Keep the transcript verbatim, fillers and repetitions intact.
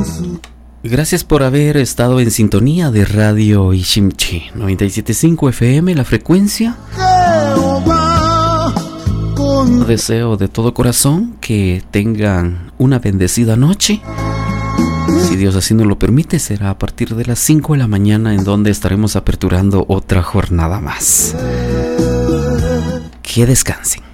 Gracias por haber estado en sintonía de Radio Ishimchi noventa y siete punto cinco F M, la frecuencia. Deseo de todo corazón que tengan una bendecida noche. Si Dios así nos lo permite, será a partir de las cinco de la mañana en donde estaremos aperturando otra jornada más. Que descansen.